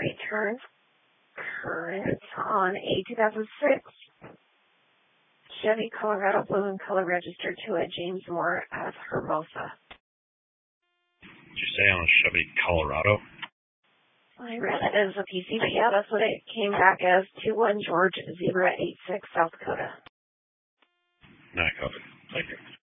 return current on a 2006 Chevy Colorado blue in color registered to a James Moore as Hermosa. Did you say on a Chevy Colorado? I read it as a PC, but yeah, that's what it came back as. 21 George 086 South Dakota. No, I copy. Thank you.